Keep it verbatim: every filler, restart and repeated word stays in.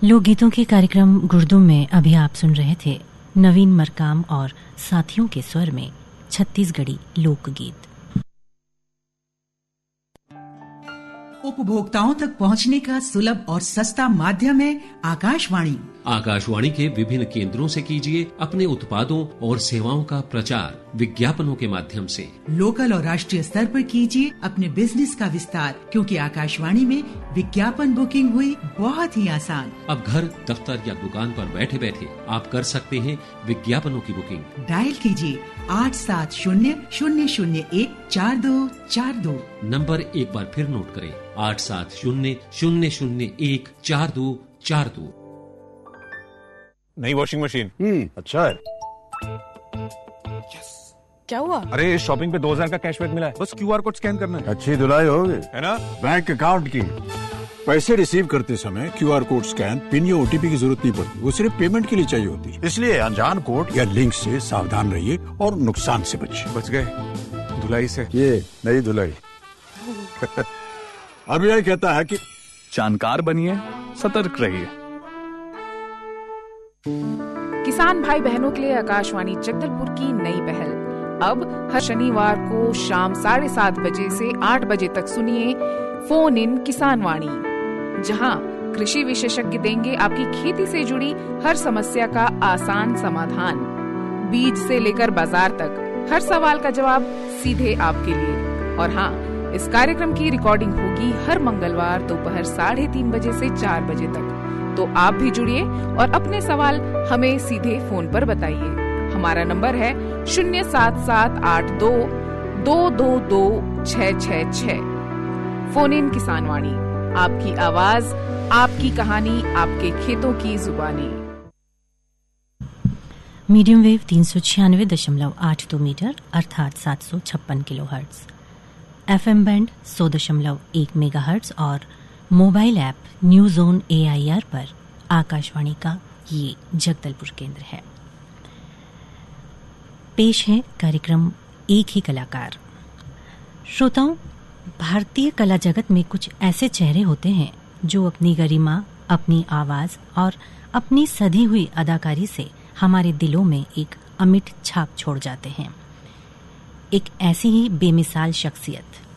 लोकगीतों के कार्यक्रम गुर्दुम में अभी आप सुन रहे थे नवीन मरकाम और साथियों के स्वर में छत्तीसगढ़ी लोकगीत। उपभोक्ताओं तक पहुंचने का सुलभ और सस्ता माध्यम है आकाशवाणी। आकाशवाणी के विभिन्न केंद्रों से कीजिए अपने उत्पादों और सेवाओं का प्रचार विज्ञापनों के माध्यम से। लोकल और राष्ट्रीय स्तर पर कीजिए अपने बिजनेस का विस्तार, क्योंकि आकाशवाणी में विज्ञापन बुकिंग हुई बहुत ही आसान। अब घर, दफ्तर या दुकान पर बैठे बैठे आप कर सकते हैं विज्ञापनों की बुकिंग। डायल कीजिए आठ सात शून्य शून्य शून्य एक चार दो चार दो। नंबर एक बार फिर नोट करें, आठ सात शून्य शून्य शून्य एक चार दो चार दो। नई वॉशिंग मशीन। हम्म अच्छा है। क्या हुआ? अरे शॉपिंग पे दो हज़ार का कैशबैक मिला है, बस क्यूआर कोड स्कैन करना है। अच्छी धुलाई होगी है ना? बैंक अकाउंट की पैसे रिसीव करते समय क्यूआर कोड स्कैन, पिन या ओटीपी की जरूरत नहीं पड़ती, वो सिर्फ पेमेंट के लिए चाहिए होती है। इसलिए अनजान कोड या लिंक से सावधान रहिए और नुकसान से बचिए। बच गए धुलाई से। ये नई धुलाई। अब यही कहता है कि जानकार बनिए, सतर्क रहिए। किसान भाई बहनों के लिए आकाशवाणी जगदलपुर की नई पहल। अब हर शनिवार को शाम साढ़े सात बजे से आठ बजे तक सुनिए फोन इन किसान वाणी, जहां कृषि विशेषज्ञ देंगे आपकी खेती से जुड़ी हर समस्या का आसान समाधान। बीज से लेकर बाजार तक हर सवाल का जवाब सीधे आपके लिए। और हाँ, इस कार्यक्रम की रिकॉर्डिंग होगी हर मंगलवार दोपहर साढ़े तीन बजे से चार बजे तक। तो आप भी जुड़िए और अपने सवाल हमें सीधे फोन पर बताइए। हमारा नंबर है शून्य सात सात आठ दो दो दो दो छह छह छह। फोन इन किसान वाणी, आपकी आवाज, आपकी कहानी, आपके खेतों की जुबानी। मीडियम वेव तीन सौ छियानवे दशमलव आठ दो मीटर अर्थात सात सौ छप्पन kilo hertz, F M band सौ दशमलव एक मेगा हर्ट्ज और mobile app news on A I R पर आकाशवाणी का ये जगदलपुर केंद्र है। पेश है कार्यक्रम एक ही कलाकार। श्रोताओं, भारतीय कला जगत में कुछ ऐसे चेहरे होते हैं जो अपनी गरिमा, अपनी आवाज और अपनी सधी हुई अदाकारी से हमारे दिलों में एक अमिट छाप छोड़ जाते हैं। एक ऐसी ही बेमिसाल शख्सियत